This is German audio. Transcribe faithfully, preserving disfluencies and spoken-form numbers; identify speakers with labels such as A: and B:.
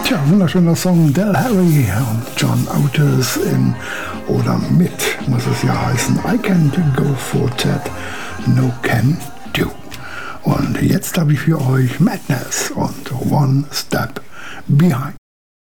A: Tja, wunderschöner Song, Del Harry und John Oates in oder mit, muss es ja heißen, I Can't Go For Ted, No Can Do. Und jetzt habe ich für euch Madness und One Step Behind.